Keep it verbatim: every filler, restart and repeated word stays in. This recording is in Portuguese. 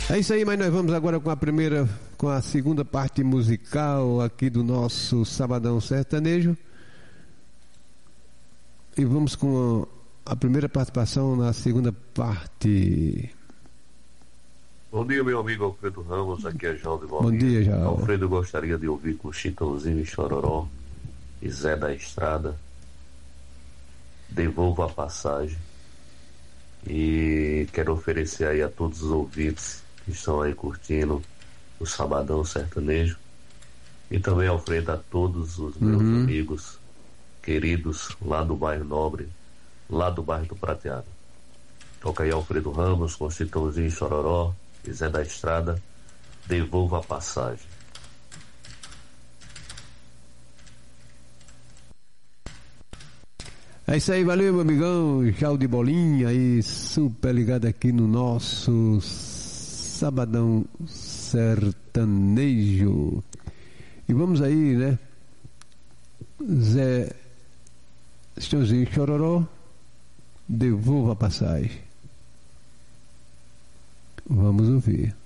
É isso aí, mas nós vamos agora com a primeira, com a segunda parte musical aqui do nosso Sabadão Sertanejo. E vamos com a primeira participação na segunda parte. Bom dia, meu amigo Alfredo Ramos, aqui é João de Bolinha. Bom dia, João. Alfredo, gostaria de ouvir com Chitãozinho e Chororó e Zé da Estrada, Devolva a Passagem. E quero oferecer aí a todos os ouvintes que estão aí curtindo o Sabadão Sertanejo, e também, Alfredo, a todos os meus uhum. amigos queridos lá do bairro Nobre, lá do bairro do Prateado. Toca aí Alfredo Ramos com Chitãozinho e Chororó e Zé da Estrada, Devolva a Passagem. É isso aí, valeu, meu amigão João de Bolinha aí, super ligado aqui no nosso Sabadão Sertanejo. E vamos aí, né? Zé Chitãozinho e Chororó, Devolva a Passagem. Vamos ouvir.